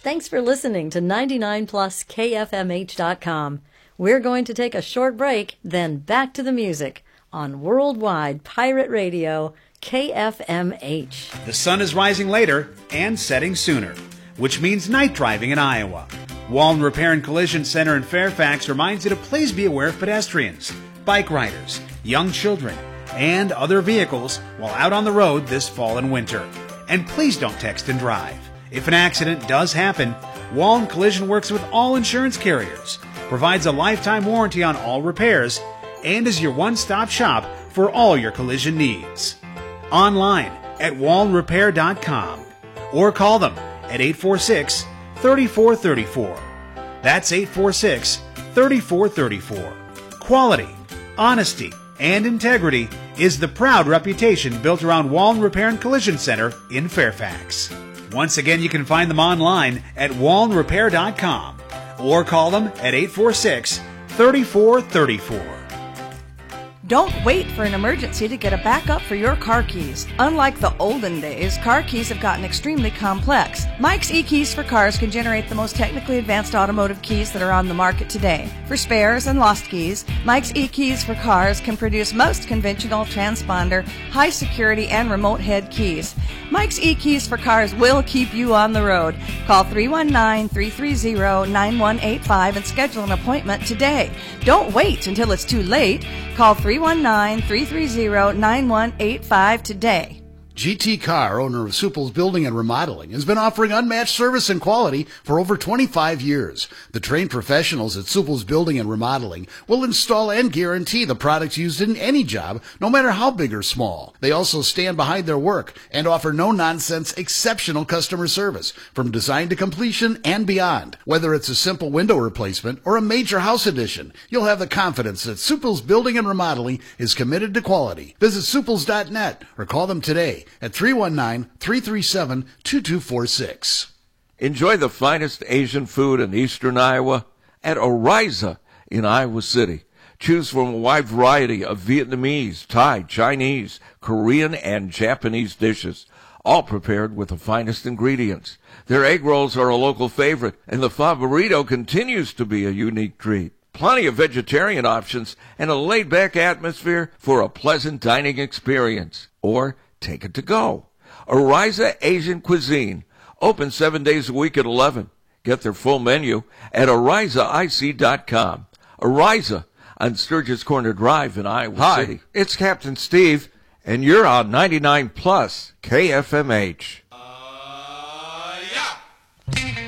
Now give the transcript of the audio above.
Thanks for listening to 99pluskfmh.com. We're going to take a short break, then back to the music on Worldwide Pirate Radio, KFMH. The sun is rising later and setting sooner, which means night driving in Iowa. Wallen Repair and Collision Center in Fairfax reminds you to please be aware of pedestrians, bike riders, young children, and other vehicles while out on the road this fall and winter. And please don't text and drive. If an accident does happen, Wallen Collision works with all insurance carriers, provides a lifetime warranty on all repairs, and is your one-stop shop for all your collision needs. Online at wallenrepair.com or call them at 846-3434. That's 846-3434. Quality, honesty, and integrity is the proud reputation built around Wallen Repair and Collision Center in Fairfax. Once again, you can find them online at wallenrepair.com or call them at 846-3434. Don't wait for an emergency to get a backup for your car keys. Unlike the olden days, car keys have gotten extremely complex. Mike's eKeys for Cars can generate the most technically advanced automotive keys that are on the market today. For spares and lost keys, Mike's eKeys for Cars can produce most conventional transponder, high security, and remote head keys. Mike's eKeys for Cars will keep you on the road. Call 319-330-9185 and schedule an appointment today. Don't wait until it's too late. Call 319-330-9185 today. GT Carr, owner of Supple's Building and Remodeling, has been offering unmatched service and quality for over 25 years. The trained professionals at Supple's Building and Remodeling will install and guarantee the products used in any job, no matter how big or small. They also stand behind their work and offer no-nonsense, exceptional customer service from design to completion and beyond. Whether it's a simple window replacement or a major house addition, you'll have the confidence that Supple's Building and Remodeling is committed to quality. Visit supples.net or call them today at 319-337-2246. Enjoy the finest Asian food in eastern Iowa at Oriza in Iowa City. Choose from a wide variety of Vietnamese, Thai, Chinese, Korean, and Japanese dishes, all prepared with the finest ingredients. Their egg rolls are a local favorite, and the pho burrito continues to be a unique treat. Plenty of vegetarian options and a laid-back atmosphere for a pleasant dining experience. Or take it to go. Oriza Asian Cuisine, open 7 days a week at 11. Get their full menu at OrizaIC.com. Oriza on Sturgis Corner Drive in Iowa City. Hi, it's Captain Steve, and you're on 99 Plus KFMH.